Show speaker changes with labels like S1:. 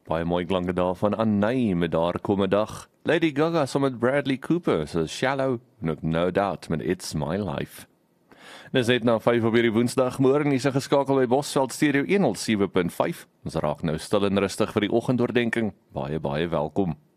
S1: Baie mooi klanke daarvan Anay met Daar Kom 'n Dag. Lady Gaga saam met Bradley Cooper, so Shallow, en ook No Doubt met It's My Life. Dis net na 5 op hierdie Woensdagmôre, is geskakel by Bosveld Stereo 107.5. Ons raak nou stil en rustig vir die oggendoordenkings. Baie welkom.